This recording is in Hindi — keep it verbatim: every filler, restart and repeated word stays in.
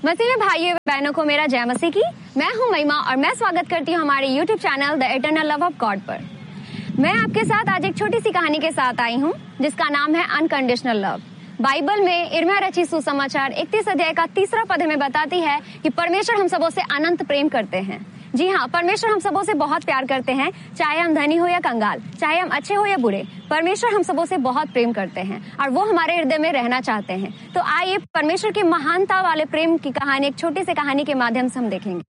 मसीह में भाइयों बहनों को मेरा जय मसीह की। मैं हूं महिमा और मैं स्वागत करती हूं हमारे YouTube channel the eternal love of God पर। मैं आपके साथ आज एक छोटी सी कहानी के साथ आई हूं जिसका नाम है अनकंडीशनल लव। बाइबल में इर्मिया रचित सुसमाचार इकतीस अध्याय का तीसरा पद में बताती है कि परमेश्वर हम सबों से अनंत प्रेम करते हैं। जी हाँ, परमेश्वर हम सबों से बहुत प्यार करते हैं, चाहे हम धनी हो या कंगाल, चाहे हम अच्छे हो या बुरे। परमेश्वर हम सबों से बहुत प्रेम करते हैं और वो हमारे हृदय में रहना चाहते हैं। तो आइए परमेश्वर की महानता वाले प्रेम की कहानी एक छोटी सी कहानी के माध्यम से हम देखेंगे।